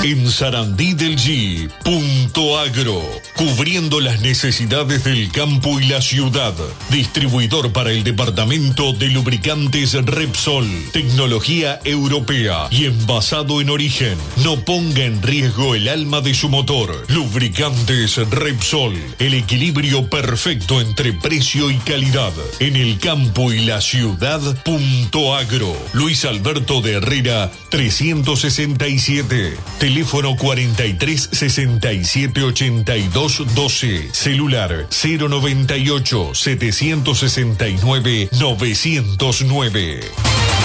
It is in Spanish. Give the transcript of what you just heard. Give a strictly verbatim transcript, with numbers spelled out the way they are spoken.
En Sarandí del G, Punto Agro, cubriendo las necesidades del campo y la ciudad. Distribuidor para el departamento de lubricantes Repsol, tecnología europea y envasado en origen. No ponga en riesgo el alma de su motor. Lubricantes Repsol, el equilibrio perfecto entre precio y calidad. En el campo y la ciudad, Punto Agro. Luis Alberto de Herrera, trescientos sesenta y siete. Teléfono cuarenta y tres sesenta y siete ochenta y dos doce. Celular cero noventa y ocho setecientos sesenta y nueve novecientos nueve.